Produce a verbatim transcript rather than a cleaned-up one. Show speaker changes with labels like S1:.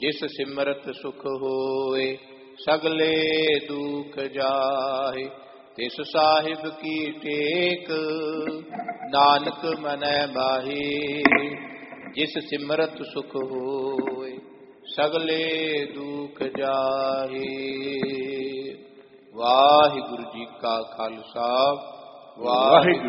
S1: ਜਿਸ ਸਿਮਰਤ ਸੁਖ ਹੋਏ ਸਗਲੇ ਦੁਖ ਜਾਹੇ। ਤਿਸ ਸਾਹਿਬ ਕੀ ਟੇਕ ਨਾਨਕ ਮਨੈ ਮਾਹੀ। ਜਿਸ ਸਿਮਰਤ ਸੁਖ ਹੋਏ ਸਗਲੇ ਦੁਖ ਜਾਹੇ। ਵਾਹਿਗੁਰੂ ਜੀ ਕਾ ਖਾਲਸਾ ਵਾਹਿਗੁਰੂ